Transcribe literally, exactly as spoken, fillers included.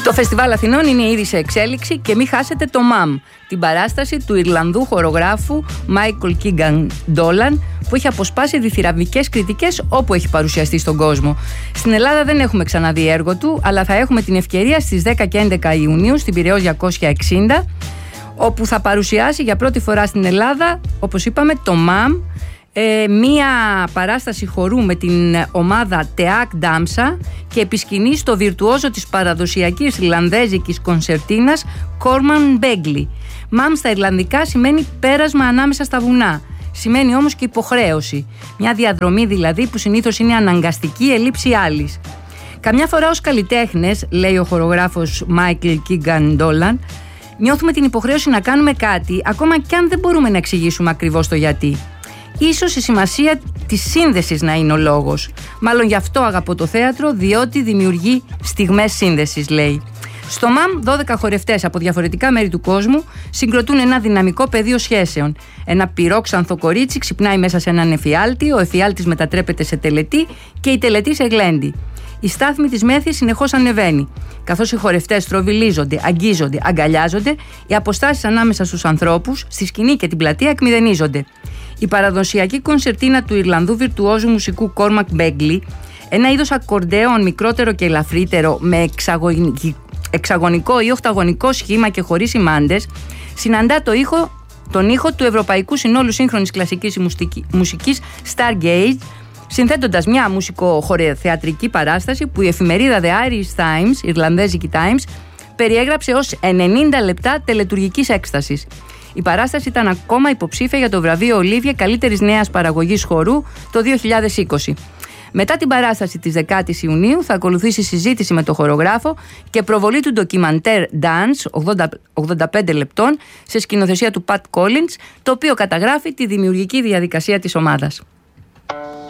Το Φεστιβάλ Αθηνών είναι ήδη σε εξέλιξη και μην χάσετε το μαμ, την παράσταση του Ιρλανδού χορογράφου Μάικλ Κίγκαν Ντόλαν, που έχει αποσπάσει διθυραμβικές κριτικές όπου έχει παρουσιαστεί στον κόσμο. Στην Ελλάδα δεν έχουμε ξαναδεί έργο του, αλλά θα έχουμε την ευκαιρία στις δέκα και έντεκα Ιουνίου στην Πειραιώς διακόσια εξήντα, όπου θα παρουσιάσει για πρώτη φορά στην Ελλάδα, όπως είπαμε, το μαμ, Ε, μία παράσταση χορού με την ομάδα Τεάκ Ντάμσα και επισκηνή στο βιρτουόζο της παραδοσιακής ιρλανδέζικης κονσερτίνας Κόρμαν Μπέγκλι. Μαμ στα Ιρλανδικά σημαίνει πέρασμα ανάμεσα στα βουνά. Σημαίνει όμως και υποχρέωση. Μια διαδρομή δηλαδή που συνήθως είναι αναγκαστική ελήψη άλλης. Καμιά φορά ως καλλιτέχνες, λέει ο χορογράφος Μάικλ Κίγκαν Ντόλαν, νιώθουμε την υποχρέωση να κάνουμε κάτι ακόμα κι αν δεν μπορούμε να εξηγήσουμε ακριβώς το γιατί. Ίσως η σημασία της σύνδεσης να είναι ο λόγος. Μάλλον γι' αυτό αγαπώ το θέατρο, διότι δημιουργεί στιγμές σύνδεσης, λέει. Στο μαμ, δώδεκα χορευτές από διαφορετικά μέρη του κόσμου συγκροτούν ένα δυναμικό πεδίο σχέσεων. Ένα πυρόξανθο κορίτσι ξυπνάει μέσα σε έναν εφιάλτη, ο εφιάλτης μετατρέπεται σε τελετή και η τελετή σε γλέντι. Η στάθμη της μέθης συνεχώς ανεβαίνει. Καθώς οι χορευτές τροβιλίζονται, αγγίζονται, αγκαλιάζονται, οι αποστάσεις ανάμεσα στους ανθρώπους, στη σκηνή και την πλατεία εκμηδενίζονται. Η παραδοσιακή κονσερτίνα του Ιρλανδού βιρτουόζου μουσικού Κόρμακ Μπέγκλι, ένα είδος ακορντέων μικρότερο και ελαφρύτερο με εξαγωνικό ή οχταγωνικό σχήμα και χωρίς ημάντες, συναντά το ήχο, τον ήχο του Ευρωπαϊκού Συνόλου Σύγχρονης Κλασικής Μουσικής Stargate, συνθέτοντας μια μουσικοχορεοθεατρική παράσταση που η εφημερίδα The Irish Times, Ιρλανδέζικη Times, περιέγραψε ως ενενήντα λεπτά τελετουργικής έκστασης. Η παράσταση ήταν ακόμα υποψήφια για το βραβείο Ολίβιε καλύτερης νέας παραγωγής χορού το δύο χιλιάδες είκοσι. Μετά την παράσταση της δεκάτης Ιουνίου θα ακολουθήσει συζήτηση με τον χορογράφο και προβολή του ντοκιμαντέρ Dance ογδόντα πέντε λεπτών σε σκηνοθεσία του Pat Collins, το οποίο καταγράφει τη δημιουργική διαδικασία της ομάδας.